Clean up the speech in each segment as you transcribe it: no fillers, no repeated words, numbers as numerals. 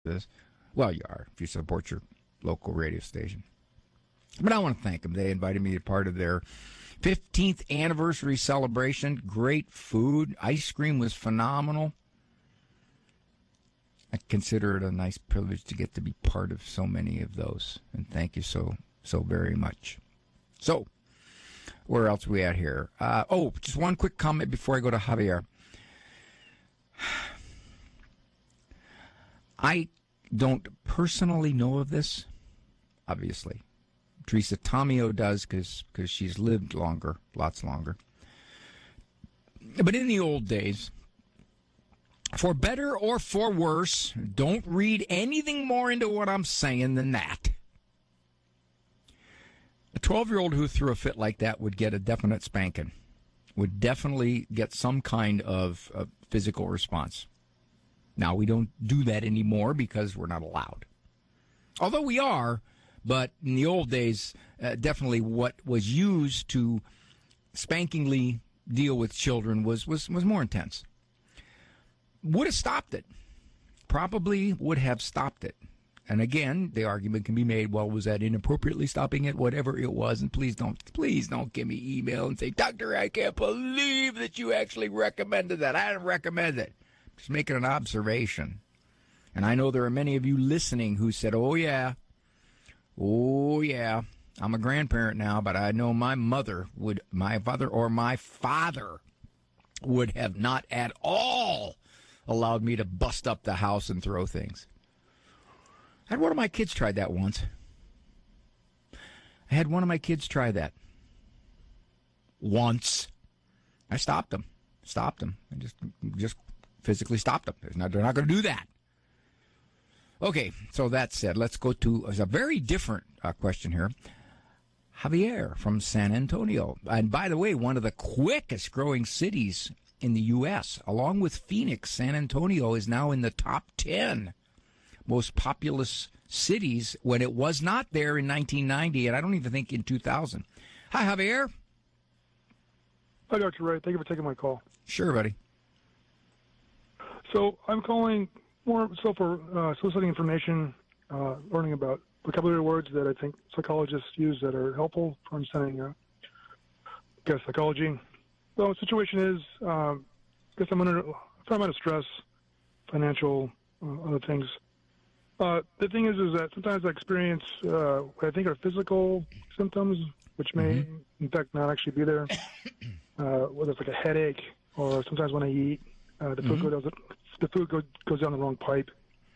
this. Well, you are if you support your local radio station. But I want to thank them. They invited me to be part of their 15th anniversary celebration. Great food. Ice cream was phenomenal. I consider it a nice privilege to get to be part of so many of those. And thank you so very much. So, where else are we at here? Just one quick comment before I go to Javier. I don't personally know of this, obviously. Teresa Tomeo does because she's lived longer, lots longer. But in the old days, for better or for worse, don't read anything more into what I'm saying than that. A 12-year-old who threw a fit like that would get a definite spanking, would definitely get some kind of physical response. Now, we don't do that anymore because we're not allowed. Although we are, but in the old days, definitely what was used to spankingly deal with children was more intense. Would have stopped it. Probably would have stopped it. And again, the argument can be made, well, was that inappropriately stopping it? Whatever it was, and please don't give me email and say, Doctor, I can't believe that you actually recommended that. I didn't recommend it. Just making an observation. And I know there are many of you listening who said, oh yeah, I'm a grandparent now, but I know my father would have not at all allowed me to bust up the house and throw things. I had one of my kids try that once. Once. I stopped him. I just physically stopped him. They're not going to do that. Okay, so that said, let's go to a very different question here. Javier from San Antonio. And by the way, one of the quickest growing cities in the U.S., along with Phoenix. San Antonio is now in the top 10 most populous cities when it was not there in 1990, and I don't even think in 2000. Hi, Javier. Hi, Dr. Ray. Thank you for taking my call. Sure, buddy. So I'm calling more so for soliciting information, learning about vocabulary words that I think psychologists use that are helpful for understanding psychology. So the situation is, I guess I'm under a fair amount of stress, financial, other things. The thing is that sometimes I experience what I think are physical symptoms, which may, in fact, not actually be there. Whether it's like a headache, or sometimes when I eat, the food goes down the wrong pipe.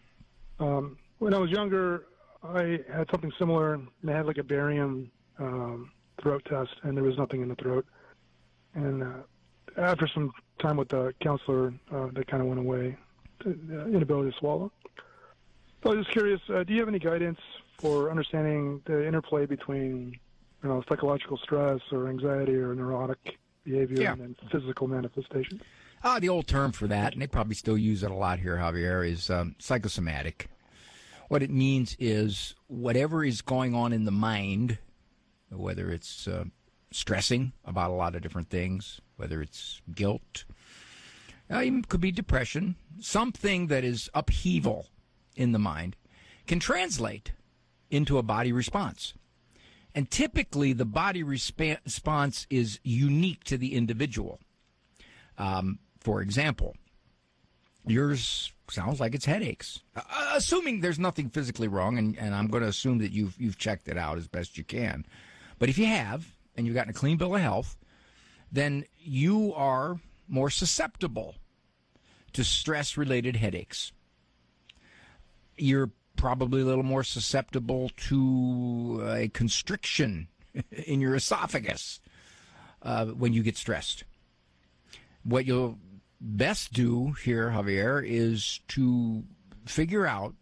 When I was younger, I had something similar, and I had like a barium throat test, and there was nothing in the throat. And after some time with the counselor, that kind of went away, the inability to swallow. So I was just curious, do you have any guidance for understanding the interplay between, psychological stress or anxiety or neurotic behavior and then physical manifestation? The old term for that, and they probably still use it a lot here, Javier, is psychosomatic. What it means is whatever is going on in the mind, whether it's stressing about a lot of different things, whether it's guilt, even could be depression, something that is upheaval in the mind can translate into a body response. And typically the body response is unique to the individual. For example, yours sounds like it's headaches. Assuming there's nothing physically wrong, and I'm going to assume that you've checked it out as best you can. But if you have, and you've gotten a clean bill of health, then you are more susceptible to stress-related headaches. You're probably a little more susceptible to a constriction in your esophagus when you get stressed. What you'll best do here, Javier, is to figure out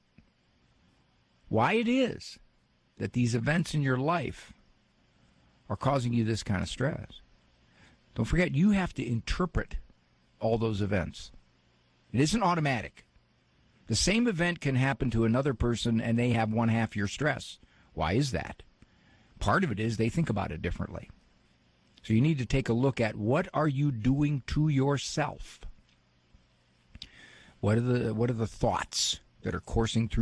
why it is that these events in your life are causing you this kind of stress. Don't forget, you have to interpret all those events. It isn't automatic. The same event can happen to another person and they have one half your stress. Why is that? Part of it is they think about it differently. So you need to take a look at what are you doing to yourself? What are the thoughts that are coursing through